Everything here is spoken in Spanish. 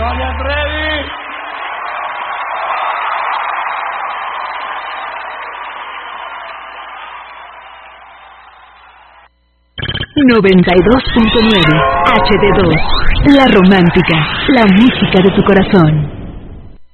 Gloria Trevi. 92.9 HD2, La Romántica, la música de tu corazón.